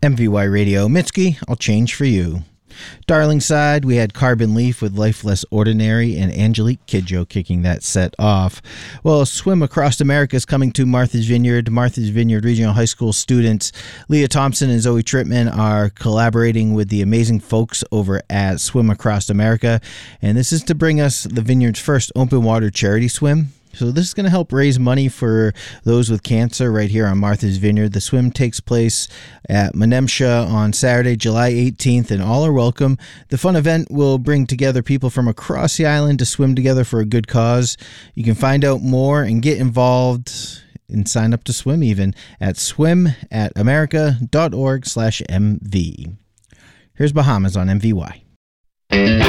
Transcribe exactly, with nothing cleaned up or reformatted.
M V Y Radio, Mitski, I'll change for you. Darlingside, we had Carbon Leaf with Life Less Ordinary and Angelique Kidjo kicking that set off. Well, Swim Across America is coming to Martha's Vineyard. Martha's Vineyard Regional High School students Leah Thompson and Zoe Tripman are collaborating with the amazing folks over at Swim Across America. And this is to bring us the Vineyard's first open water charity swim. So this is going to help raise money for those with cancer right here on Martha's Vineyard. The swim takes place at Menemsha on Saturday, July eighteenth, and all are welcome. The fun event will bring together people from across the island to swim together for a good cause. You can find out more and get involved and sign up to swim even at swim at america dot org slash M V. Here's Bahamas on M V Y.